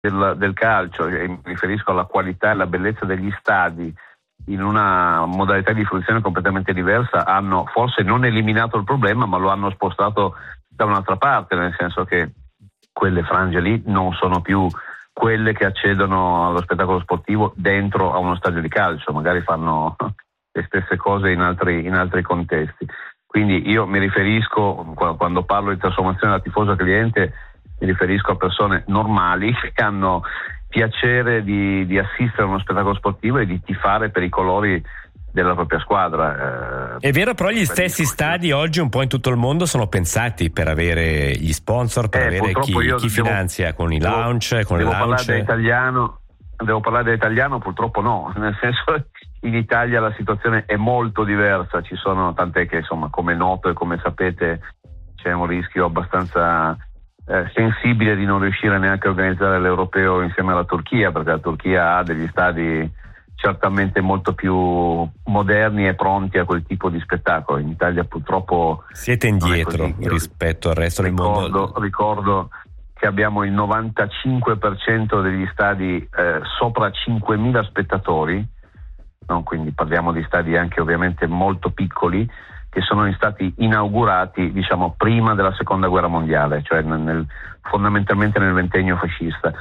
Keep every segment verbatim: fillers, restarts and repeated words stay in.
del, del calcio, e mi riferisco alla qualità e alla bellezza degli stadi in una modalità di fruizione completamente diversa, hanno forse non eliminato il problema, ma lo hanno spostato da un'altra parte, nel senso che quelle frange lì non sono più quelle che accedono allo spettacolo sportivo dentro a uno stadio di calcio, magari fanno le stesse cose in altri, in altri contesti. Quindi io mi riferisco, quando parlo di trasformazione da tifoso a cliente, mi riferisco a persone normali che hanno piacere di, di assistere a uno spettacolo sportivo e di tifare per i colori della propria squadra. È vero, però gli stessi stadi oggi un po' in tutto il mondo sono pensati per avere gli sponsor, per eh, avere chi, chi devo, finanzia con i devo, lounge, con devo le parlare lounge. Italiano, devo parlare dell'italiano, purtroppo no, nel senso in Italia la situazione è molto diversa, ci sono tant'è che insomma, come noto e come sapete, c'è un rischio abbastanza eh, sensibile di non riuscire neanche a organizzare l'Europeo insieme alla Turchia, perché la Turchia ha degli stadi certamente molto più moderni e pronti a quel tipo di spettacolo. In Italia purtroppo siete indietro rispetto al resto ricordo, del mondo. Ricordo che abbiamo il novantacinque per cento degli stadi eh, sopra cinquemila spettatori, no? Quindi parliamo di stadi anche ovviamente molto piccoli, che sono stati inaugurati diciamo prima della seconda guerra mondiale, cioè nel, nel, fondamentalmente nel ventennio fascista,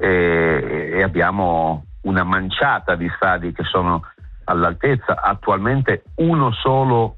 e, e abbiamo una manciata di stadi che sono all'altezza, attualmente uno solo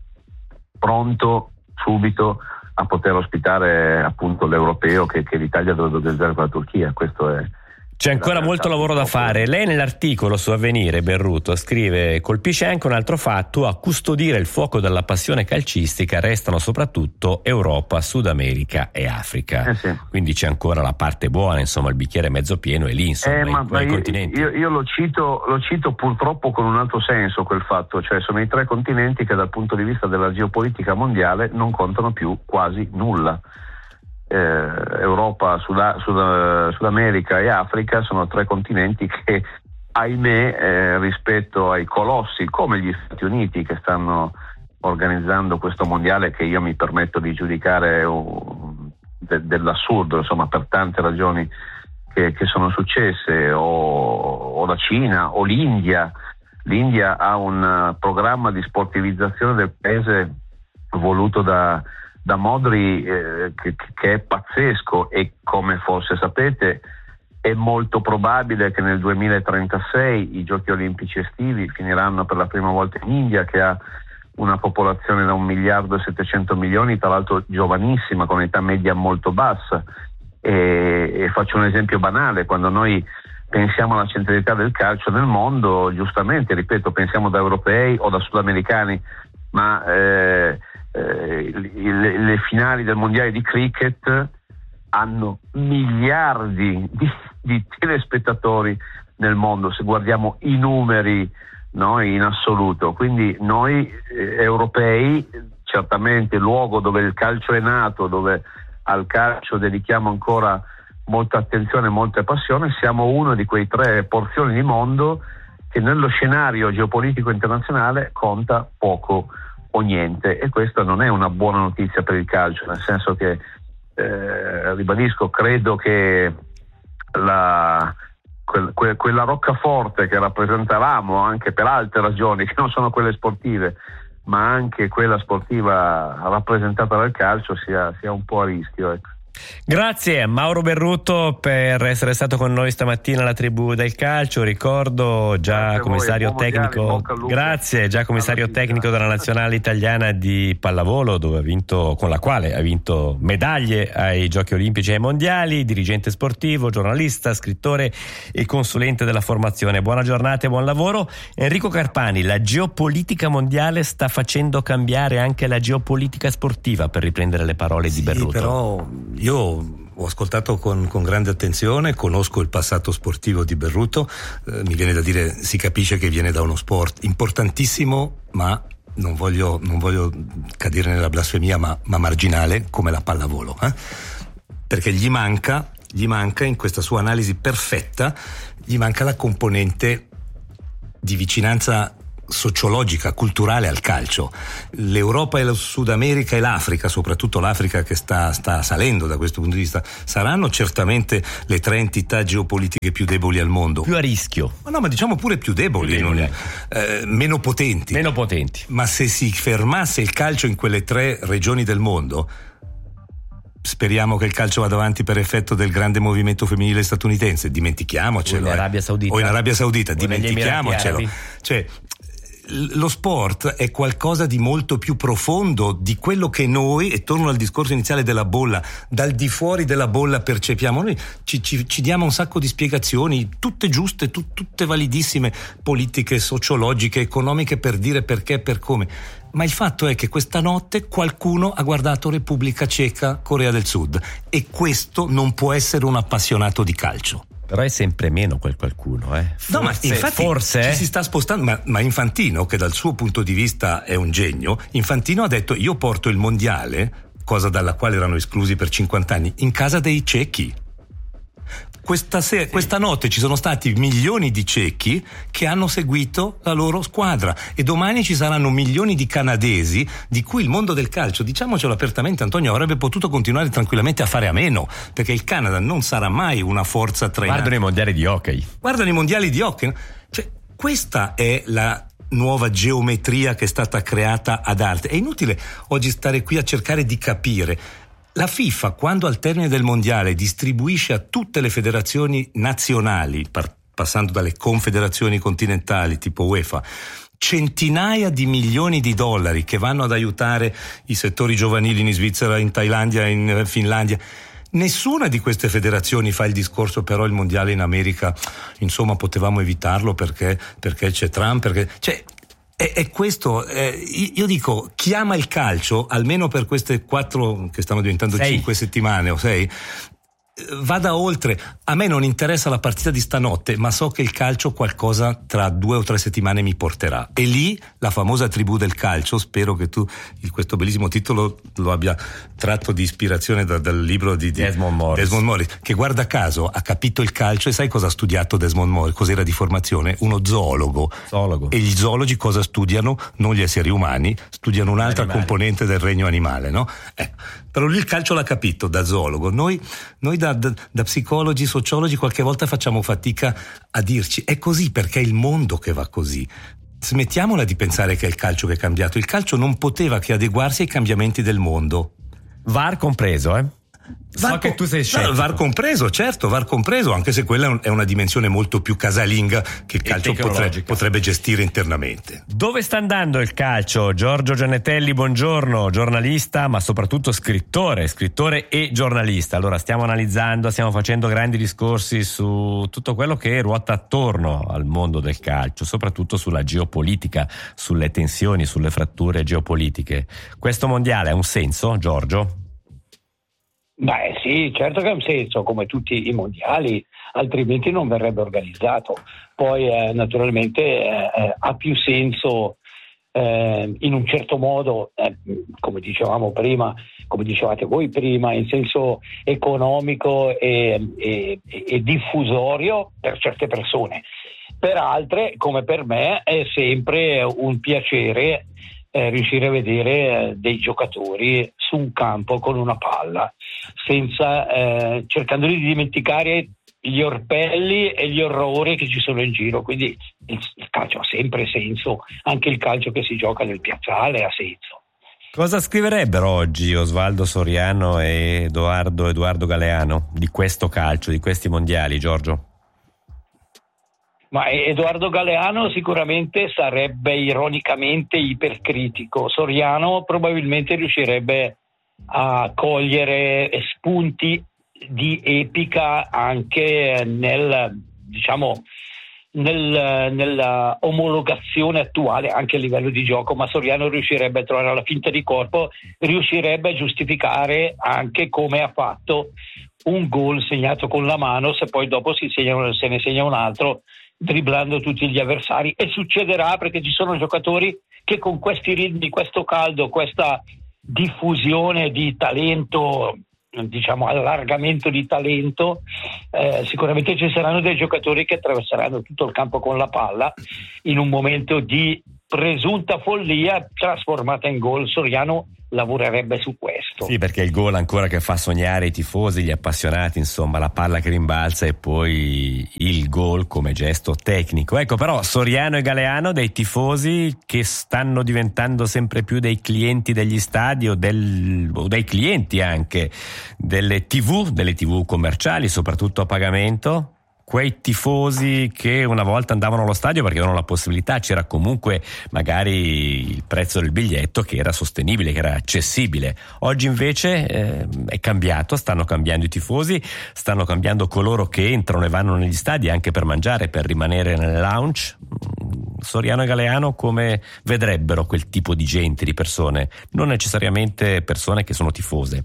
pronto subito a poter ospitare appunto l'Europeo che, che l'Italia dovrebbe organizzare con la Turchia. Questo è C'è ancora molto lavoro da fare. Lei nell'articolo su Avvenire, Berruto, scrive: colpisce anche un altro fatto: a custodire il fuoco della passione calcistica restano soprattutto Europa, Sud America e Africa. Eh sì. Quindi c'è ancora la parte buona, insomma il bicchiere mezzo pieno è lì, insomma, eh, ma, in, ma io, continenti. Io, io lo cito, lo cito purtroppo con un altro senso quel fatto, cioè sono i tre continenti che dal punto di vista della geopolitica mondiale non contano più quasi nulla. Eh, Europa, Sud, Sud, Sud America e Africa sono tre continenti che, ahimè, eh, rispetto ai colossi come gli Stati Uniti che stanno organizzando questo mondiale, che io mi permetto di giudicare uh, de, dell'assurdo, insomma, per tante ragioni che, che sono successe, o, o la Cina o l'India. L'India ha un uh, programma di sportivizzazione del paese voluto da da Modi eh, che, che è pazzesco, e come forse sapete è molto probabile che nel duemilatrentasei i giochi olimpici estivi finiranno per la prima volta in India, che ha una popolazione da un miliardo e settecento milioni, tra l'altro giovanissima, con età media molto bassa, e, e faccio un esempio banale: quando noi pensiamo alla centralità del calcio nel mondo, giustamente, ripeto, pensiamo da europei o da sudamericani, ma eh, Eh, le, le finali del mondiale di cricket hanno miliardi di, di telespettatori nel mondo, se guardiamo i numeri, no, in assoluto. Quindi noi eh, europei, certamente luogo dove il calcio è nato, dove al calcio dedichiamo ancora molta attenzione e molta passione, siamo una di quei tre porzioni di mondo che nello scenario geopolitico internazionale conta poco o niente, e questa non è una buona notizia per il calcio, nel senso che eh, ribadisco, credo che la, quel, que, quella roccaforte che rappresentavamo anche per altre ragioni che non sono quelle sportive, ma anche quella sportiva rappresentata dal calcio, sia, sia un po' a rischio, ecco. Grazie Mauro Berruto per essere stato con noi stamattina alla Tribù del Calcio. Ricordo già grazie commissario voi, tecnico grazie già commissario tecnico della nazionale italiana di pallavolo, dove ha vinto, con la quale ha vinto medaglie ai Giochi Olimpici e ai Mondiali, dirigente sportivo, giornalista, scrittore e consulente della formazione. Buona giornata e buon lavoro. Enrico Carpani: la geopolitica mondiale sta facendo cambiare anche la geopolitica sportiva, per riprendere le parole di sì, Berruto. Però io ho ascoltato con, con grande attenzione, conosco il passato sportivo di Berruto, eh, mi viene da dire, si capisce che viene da uno sport importantissimo, ma non voglio, non voglio cadere nella blasfemia, ma, ma marginale, come la pallavolo, eh? Perché gli manca, gli manca in questa sua analisi perfetta, gli manca la componente di vicinanza sociologica, culturale al calcio. L'Europa e il Sud America e l'Africa, soprattutto l'Africa che sta, sta salendo da questo punto di vista, saranno certamente le tre entità geopolitiche più deboli al mondo. Più a rischio. Ma no, ma diciamo pure più deboli, più deboli. Non, eh, meno potenti. Meno potenti. Ma se si fermasse il calcio in quelle tre regioni del mondo, speriamo che il calcio vada avanti per effetto del grande movimento femminile statunitense, dimentichiamocelo. O in Arabia Saudita. O in Arabia Saudita, o dimentichiamocelo. Cioè, lo sport è qualcosa di molto più profondo di quello che noi, e torno al discorso iniziale della bolla, dal di fuori della bolla percepiamo. Noi ci, ci, ci diamo un sacco di spiegazioni, tutte giuste, tu, tutte validissime, politiche, sociologiche, economiche, per dire perché e per come. Ma il fatto è che questa notte qualcuno ha guardato Repubblica Ceca, Corea del Sud, e questo non può essere un appassionato di calcio. Però è sempre meno quel qualcuno, eh. Forse, no, ma infatti forse ci eh? si sta spostando, ma, ma Infantino, che dal suo punto di vista è un genio, Infantino ha detto: io porto il mondiale, cosa dalla quale erano esclusi per cinquanta anni, in casa dei cechi. Questa, se- sì. questa notte ci sono stati milioni di cechi che hanno seguito la loro squadra, e domani ci saranno milioni di canadesi di cui il mondo del calcio, diciamocelo apertamente, Antonio, avrebbe potuto continuare tranquillamente a fare a meno, perché il Canada non sarà mai una forza trainante. Guardano i mondiali di hockey. Guardano i mondiali di hockey. Cioè, questa è la nuova geometria che è stata creata ad arte. È inutile oggi stare qui a cercare di capire. La FIFA, quando al termine del mondiale distribuisce a tutte le federazioni nazionali, par- passando dalle confederazioni continentali tipo UEFA, centinaia di milioni di dollari che vanno ad aiutare i settori giovanili in Svizzera, in Thailandia, in Finlandia, nessuna di queste federazioni fa il discorso: però il mondiale in America, insomma, potevamo evitarlo perché, perché c'è Trump, perché... Cioè, E, e questo, eh, io dico, chi ama il calcio, almeno per queste quattro, che stanno diventando sei. cinque settimane o sei, vada oltre. A me non interessa la partita di stanotte, ma so che il calcio qualcosa tra due o tre settimane mi porterà. E lì la famosa tribù del calcio, spero che tu questo bellissimo titolo lo abbia tratto di ispirazione da, dal libro di, di Desmond Morris. Desmond Morris, che guarda caso ha capito il calcio. E sai cosa ha studiato Desmond Morris? Cos'era di formazione? Uno zoologo. Zoologo. E gli zoologi cosa studiano? Non gli esseri umani, studiano un'altra Animali. componente del regno animale, no? Ecco. Però lì il calcio l'ha capito da zoologo. Noi, noi da, da, da psicologi, sociologi, qualche volta facciamo fatica a dirci è così perché è il mondo che va così. Smettiamola di pensare che è il calcio che è cambiato. Il calcio non poteva che adeguarsi ai cambiamenti del mondo. V A R compreso, eh? So V A R che tu sei scettico. No, V A R compreso, certo, V A R compreso, anche se quella è una dimensione molto più casalinga che il calcio potrebbe, potrebbe gestire internamente. Dove sta andando il calcio? Giorgio Giannetelli, buongiorno, giornalista, ma soprattutto scrittore, scrittore e giornalista. Allora, stiamo analizzando, stiamo facendo grandi discorsi su tutto quello che ruota attorno al mondo del calcio, soprattutto sulla geopolitica, sulle tensioni, sulle fratture geopolitiche. Questo mondiale ha un senso, Giorgio? Beh sì, certo che ha un senso, come tutti i mondiali, altrimenti non verrebbe organizzato. Poi eh, naturalmente eh, ha più senso eh, in un certo modo, eh, come dicevamo prima, come dicevate voi prima, in senso economico e, e, e diffusorio per certe persone. Per altre, come per me, è sempre un piacere Eh, riuscire a vedere eh, dei giocatori su un campo con una palla, senza eh, cercando di dimenticare gli orpelli e gli orrori che ci sono in giro. Quindi il, il calcio ha sempre senso, anche il calcio che si gioca nel piazzale ha senso. Cosa scriverebbero oggi Osvaldo Soriano e Edoardo Edoardo Galeano di questo calcio, di questi mondiali, Giorgio? Ma Edoardo Galeano sicuramente sarebbe ironicamente ipercritico. Soriano probabilmente riuscirebbe a cogliere spunti di epica anche nel, diciamo, nel, nella omologazione attuale, anche a livello di gioco, ma Soriano riuscirebbe a trovare la finta di corpo, riuscirebbe a giustificare anche come ha fatto un gol segnato con la mano, se poi dopo si, segna, se ne segna un altro dribblando tutti gli avversari. E succederà perché ci sono giocatori che con questi ritmi, questo caldo, questa diffusione di talento, diciamo allargamento di talento, eh, sicuramente ci saranno dei giocatori che attraverseranno tutto il campo con la palla in un momento di presunta follia trasformata in gol. Soriano lavorerebbe su questo. Sì, perché è il gol ancora che fa sognare i tifosi, gli appassionati, insomma, la palla che rimbalza e poi il gol come gesto tecnico. Ecco, però Soriano e Galeano, dei tifosi che stanno diventando sempre più dei clienti degli stadi o, del, o dei clienti anche delle tivù, delle tivù commerciali, soprattutto a pagamento. Quei tifosi che una volta andavano allo stadio perché avevano la possibilità, c'era comunque magari il prezzo del biglietto che era sostenibile, che era accessibile. Oggi invece eh, è cambiato, stanno cambiando i tifosi, stanno cambiando coloro che entrano e vanno negli stadi anche per mangiare, per rimanere nel lounge. Soriano e Galeano come vedrebbero quel tipo di gente, di persone, non necessariamente persone che sono tifose?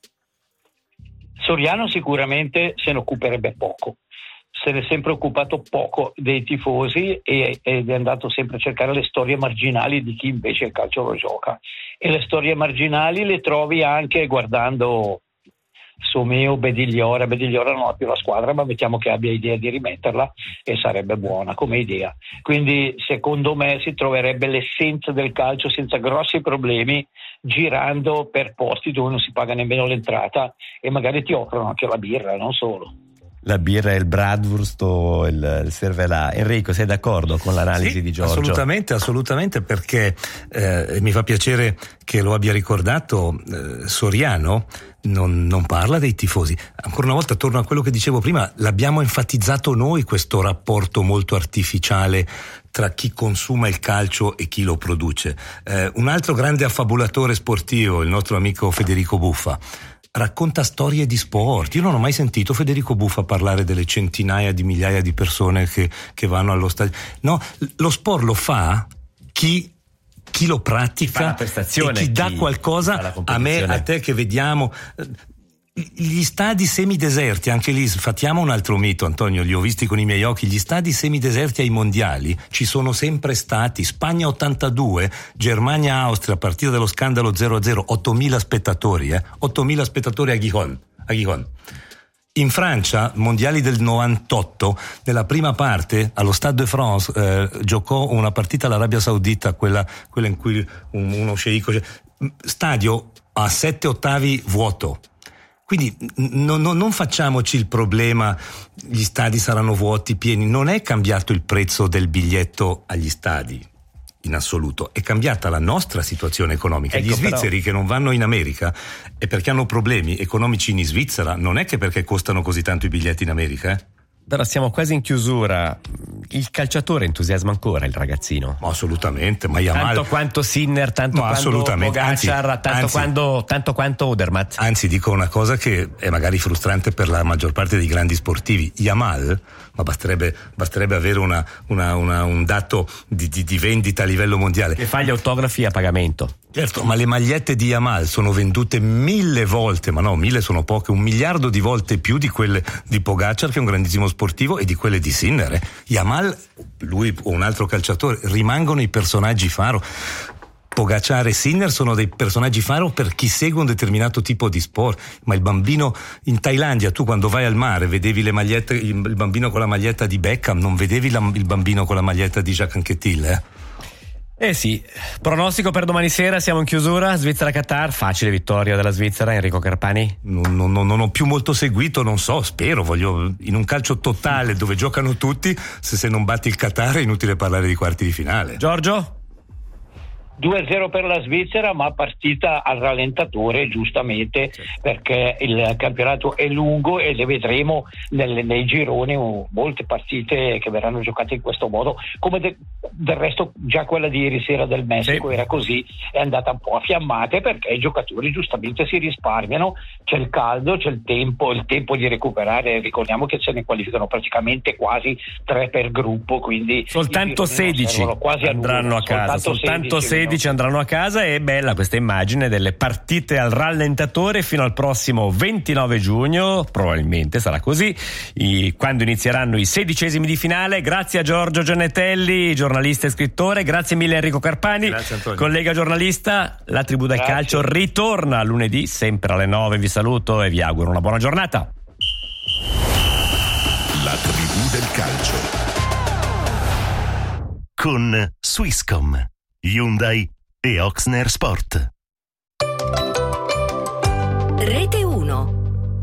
Soriano sicuramente se ne occuperebbe poco. Se ne è sempre occupato poco dei tifosi e, ed è andato sempre a cercare le storie marginali di chi invece il calcio lo gioca, e le storie marginali le trovi anche guardando Someo, Bedigliora. Bedigliora non ha più la squadra, ma mettiamo che abbia idea di rimetterla e sarebbe buona come idea. Quindi secondo me si troverebbe l'essenza del calcio senza grossi problemi girando per posti dove non si paga nemmeno l'entrata e magari ti offrono anche la birra, non solo. La birra e il bratwurst o il, il cervelà. Enrico, sei d'accordo con l'analisi sì, di Giorgio? Assolutamente, assolutamente, perché eh, mi fa piacere che lo abbia ricordato eh, Soriano. Non, non parla dei tifosi. Ancora una volta torno a quello che dicevo prima, l'abbiamo enfatizzato noi questo rapporto molto artificiale tra chi consuma il calcio e chi lo produce. Eh, un altro grande affabulatore sportivo, il nostro amico Federico Buffa, racconta storie di sport. Io non ho mai sentito Federico Buffa parlare delle centinaia di migliaia di persone che, che vanno allo stadio. No, lo sport lo fa chi chi lo pratica chi fa e chi dà chi qualcosa a me, a te che vediamo. Gli stadi semideserti, anche lì sfattiamo un altro mito, Antonio, li ho visti con i miei occhi. Gli stadi semideserti ai mondiali ci sono sempre stati. Spagna ottantadue, Germania Austria, a partire dallo scandalo zero a zero, ottomila spettatori, eh? ottomila spettatori a Gijón, a Gijón. In Francia, mondiali del novantotto, nella prima parte allo Stade de France eh, giocò una partita all'Arabia Saudita, quella, quella in cui un, uno sceicco, stadio a sette ottavi vuoto. Quindi no, no, non facciamoci il problema, gli stadi saranno vuoti, pieni. Non è cambiato il prezzo del biglietto agli stadi in assoluto, è cambiata la nostra situazione economica. Ecco, gli svizzeri però... che non vanno in America è perché hanno problemi economici in Svizzera, non è che perché costano così tanto i biglietti in America, eh? Però siamo quasi in chiusura. Il calciatore entusiasma ancora il ragazzino? Ma assolutamente, ma Yamal... Tanto quanto Sinner, tanto ma quanto Pogacar, anzi, tanto, anzi, quando, tanto quanto Odermatt. Anzi, dico una cosa che è magari frustrante per la maggior parte dei grandi sportivi. Yamal, ma basterebbe, basterebbe avere una, una, una, un dato di, di, di vendita a livello mondiale. Che fa gli autografi a pagamento. Certo, ma le magliette di Yamal sono vendute mille volte, ma no, mille sono poche, un miliardo di volte più di quelle di Pogacar, che è un grandissimo sportivo, e di quelle di Sinner. Eh. Yamal, lui o un altro calciatore, rimangono i personaggi faro. Pogacar e Sinner sono dei personaggi faro per chi segue un determinato tipo di sport, ma il bambino in Thailandia, tu quando vai al mare vedevi le magliette, il bambino con la maglietta di Beckham, non vedevi la, il bambino con la maglietta di Jacques Anquetil, eh? Eh sì, pronostico per domani sera, siamo in chiusura, Svizzera-Qatar, facile vittoria della Svizzera, Enrico Carpani? Non, non, non ho più molto seguito, non so, spero, voglio, in un calcio totale dove giocano tutti, se, se non batti il Qatar è inutile parlare di quarti di finale. Giorgio? due a zero per la Svizzera, ma partita al rallentatore, giustamente, sì, perché il campionato è lungo e le vedremo nelle, nei gironi molte partite che verranno giocate in questo modo, come de, del resto già quella di ieri sera del Messico, sì, era così, è andata un po' a fiammate perché i giocatori giustamente si risparmiano, c'è il caldo, c'è il tempo, il tempo di recuperare, ricordiamo che se ne qualificano praticamente quasi tre per gruppo, quindi soltanto sedici quasi andranno a casa, soltanto sedici andranno a casa. È bella questa immagine delle partite al rallentatore fino al prossimo ventinove giugno, probabilmente sarà così, i, quando inizieranno i sedicesimi di finale. Grazie a Giorgio Giannetelli, giornalista e scrittore, grazie mille Enrico Carpani, collega giornalista. La Tribù del Grazie. Calcio ritorna lunedì sempre alle nove, vi saluto e vi auguro una buona giornata. La Tribù del Calcio. con Swisscom, Hyundai e Oxner Sport. Rete uno.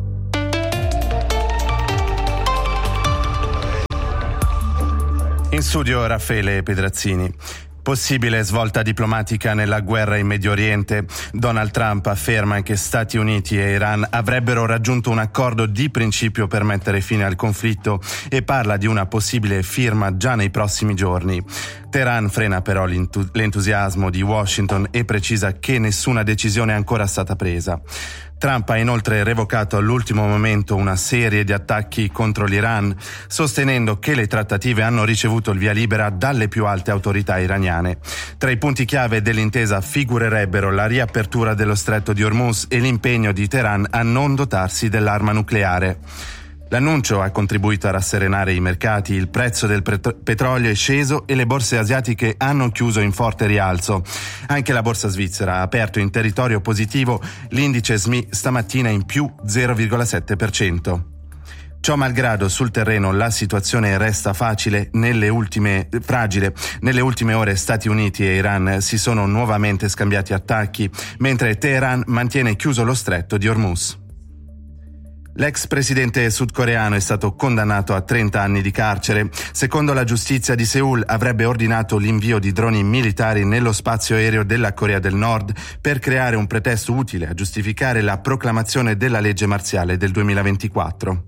In studio Raffaele Pedrazzini. Possibile svolta diplomatica nella guerra in Medio Oriente. Donald Trump afferma che Stati Uniti e Iran avrebbero raggiunto un accordo di principio per mettere fine al conflitto e parla di una possibile firma già nei prossimi giorni. Teheran frena però l'entusiasmo di Washington e precisa che nessuna decisione è ancora stata presa. Trump ha inoltre revocato all'ultimo momento una serie di attacchi contro l'Iran, sostenendo che le trattative hanno ricevuto il via libera dalle più alte autorità iraniane. Tra i punti chiave dell'intesa figurerebbero la riapertura dello stretto di Hormuz e l'impegno di Teheran a non dotarsi dell'arma nucleare. L'annuncio ha contribuito a rasserenare i mercati, il prezzo del petrolio è sceso e le borse asiatiche hanno chiuso in forte rialzo. Anche la borsa svizzera ha aperto in territorio positivo, l'indice S M I stamattina in più zero virgola sette per cento. Ciò malgrado sul terreno la situazione resta facile nelle ultime, fragile. Nelle ultime ore Stati Uniti e Iran si sono nuovamente scambiati attacchi, mentre Teheran mantiene chiuso lo stretto di Hormuz. L'ex presidente sudcoreano è stato condannato a trenta anni di carcere. Secondo la giustizia di Seul avrebbe ordinato l'invio di droni militari nello spazio aereo della Corea del Nord per creare un pretesto utile a giustificare la proclamazione della legge marziale del duemilaventiquattro.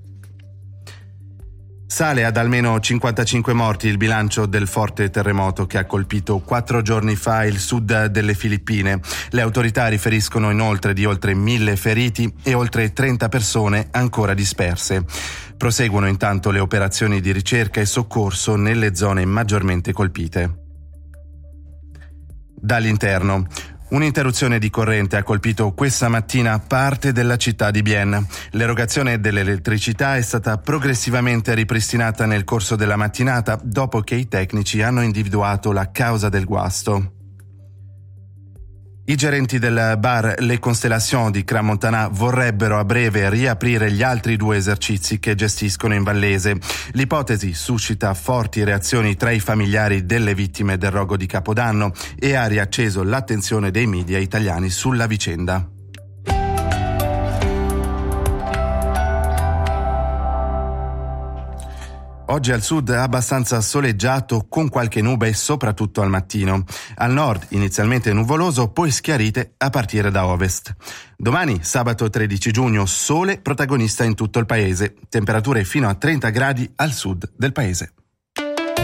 Sale ad almeno cinquantacinque morti il bilancio del forte terremoto che ha colpito quattro giorni fa il sud delle Filippine. Le autorità riferiscono inoltre di oltre mille feriti e oltre trenta persone ancora disperse. Proseguono intanto le operazioni di ricerca e soccorso nelle zone maggiormente colpite. Dall'interno. Un'interruzione di corrente ha colpito questa mattina parte della città di Bienne. L'erogazione dell'elettricità è stata progressivamente ripristinata nel corso della mattinata dopo che i tecnici hanno individuato la causa del guasto. I gerenti del bar Le Constellation di Crans-Montana vorrebbero a breve riaprire gli altri due esercizi che gestiscono in Vallese. L'ipotesi suscita forti reazioni tra i familiari delle vittime del rogo di Capodanno e ha riacceso l'attenzione dei media italiani sulla vicenda. Oggi al sud abbastanza soleggiato con qualche nube soprattutto al mattino. Al nord inizialmente nuvoloso, poi schiarite a partire da ovest. Domani, sabato tredici giugno, sole protagonista in tutto il paese. Temperature fino a trenta gradi al sud del paese.